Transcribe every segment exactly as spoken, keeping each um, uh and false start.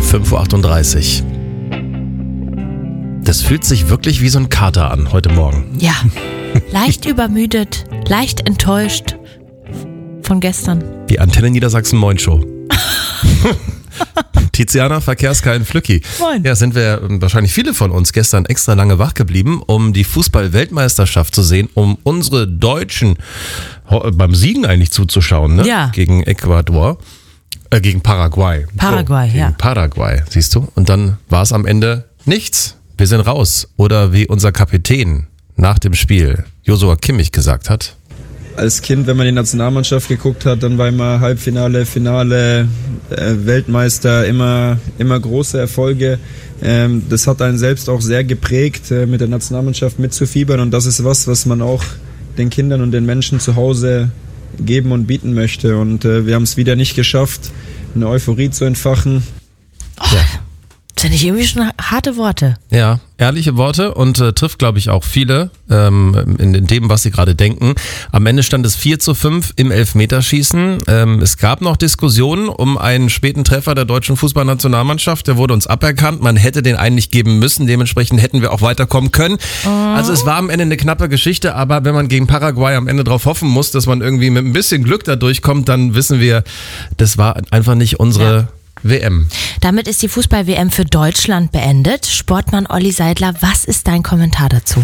fünf Uhr achtunddreißig. Das fühlt sich wirklich wie so ein Kater an heute Morgen. Ja, leicht übermüdet, leicht enttäuscht von gestern. Die Antenne Niedersachsen Moin Show. Tiziana, Verkehrskein, Flücki. Moin. Ja, sind wir wahrscheinlich viele von uns gestern extra lange wach geblieben, um die Fußball-Weltmeisterschaft zu sehen, um unsere Deutschen beim Siegen eigentlich zuzuschauen, ne? Ja. Gegen Ecuador, äh, gegen Paraguay. Paraguay, so, gegen ja. Paraguay, siehst du? Und dann war es am Ende nichts. Wir sind raus. Oder wie unser Kapitän nach dem Spiel, Joshua Kimmich, gesagt hat. Als Kind, wenn man die Nationalmannschaft geguckt hat, dann war immer Halbfinale, Finale, äh, Weltmeister, immer, immer große Erfolge. Ähm, das hat einen selbst auch sehr geprägt, äh, mit der Nationalmannschaft mitzufiebern. Und das ist was, was man auch den Kindern und den Menschen zu Hause geben und bieten möchte. Und äh, wir haben es wieder nicht geschafft, eine Euphorie zu entfachen. Oh, ja. Das sind nicht irgendwie schon harte Worte. Ja, ehrliche Worte und äh, trifft, glaube ich, auch viele ähm, in, in dem, was sie gerade denken. Am Ende stand es vier zu fünf im Elfmeterschießen. Ähm, es gab noch Diskussionen um einen späten Treffer der deutschen Fußballnationalmannschaft. Der wurde uns aberkannt. Man hätte den eigentlich geben müssen. Dementsprechend hätten wir auch weiterkommen können. Oh. Also es war am Ende eine knappe Geschichte, aber wenn man gegen Paraguay am Ende darauf hoffen muss, dass man irgendwie mit ein bisschen Glück da durchkommt, dann wissen wir, das war einfach nicht unsere... Ja. W M. Damit ist die Fußball-W M für Deutschland beendet. Sportmann Olli Seidler, was ist dein Kommentar dazu?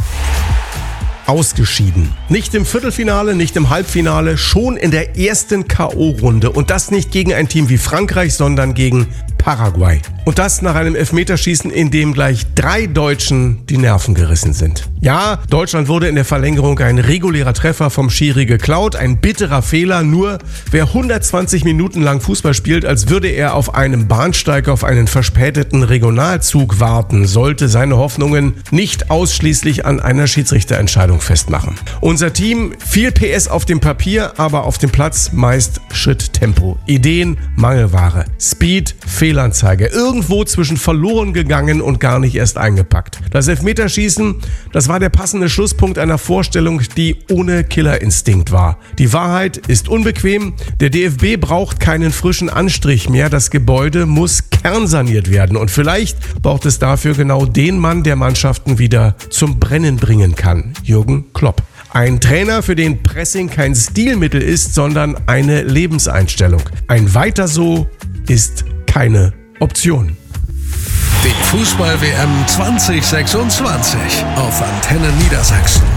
Ausgeschieden. Nicht im Viertelfinale, nicht im Halbfinale, schon in der ersten K O-Runde. Und das nicht gegen ein Team wie Frankreich, sondern gegen Paraguay. Und das nach einem Elfmeterschießen, in dem gleich drei Deutschen die Nerven gerissen sind. Ja, Deutschland wurde in der Verlängerung ein regulärer Treffer vom Schiri geklaut. Ein bitterer Fehler. Nur wer hundertzwanzig Minuten lang Fußball spielt, als würde er auf einem Bahnsteig auf einen verspäteten Regionalzug warten, sollte seine Hoffnungen nicht ausschließlich an einer Schiedsrichterentscheidung festmachen. Unser Team, viel P S auf dem Papier, aber auf dem Platz meist Schritttempo. Ideen, Mangelware. Speed, Fehlanzeige. Irgendwo zwischen verloren gegangen und gar nicht erst eingepackt. Das Elfmeterschießen, das war der passende Schlusspunkt einer Vorstellung, die ohne Killerinstinkt war. Die Wahrheit ist unbequem. Der D F B braucht keinen frischen Anstrich mehr. Das Gebäude muss kernsaniert werden. Und vielleicht braucht es dafür genau den Mann, der Mannschaften wieder zum Brennen bringen kann. Jürgen Klopp. Ein Trainer, für den Pressing kein Stilmittel ist, sondern eine Lebenseinstellung. Ein Weiter so ist keine Option. Die Fußball-W M zwanzig sechsundzwanzig auf Antenne Niedersachsen.